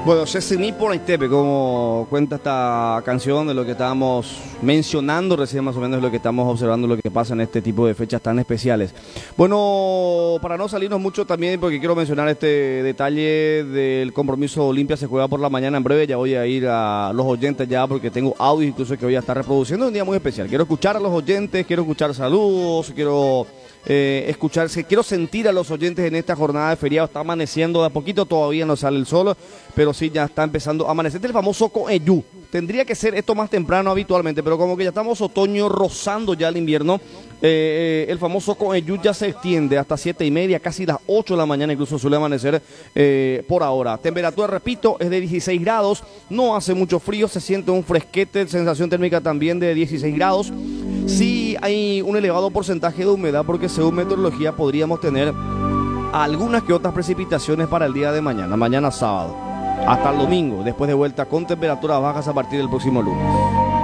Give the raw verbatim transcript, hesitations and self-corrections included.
Bueno, Sesimi por Aitepe, como cuenta esta canción, de lo que estábamos mencionando recién, más o menos lo que estamos observando, lo que pasa en este tipo de fechas tan especiales. Bueno, para no salirnos mucho también, porque quiero mencionar este detalle del compromiso Olimpia, se juega por la mañana en breve, ya voy a ir a los oyentes ya, porque tengo audio incluso que voy a estar reproduciendo, un día muy especial. Quiero escuchar a los oyentes, quiero escuchar saludos, quiero... Eh, escucharse, quiero sentir a los oyentes en esta jornada de feriado. Está amaneciendo de a poquito, todavía no sale el sol, pero sí ya está empezando a amanecer. Este es el famoso Coeyú. Tendría que ser esto más temprano habitualmente, pero como que ya estamos otoño, rozando ya el invierno, eh, el famoso Coeyú ya se extiende hasta siete y media, casi las ocho de la mañana, incluso suele amanecer eh, por ahora. Temperatura, repito, es de dieciséis grados, no hace mucho frío, se siente un fresquete, sensación térmica también de dieciséis grados. Sí hay un elevado porcentaje de humedad, porque según meteorología podríamos tener algunas que otras precipitaciones para el día de mañana, mañana sábado, hasta el domingo, después de vuelta con temperaturas bajas a partir del próximo lunes.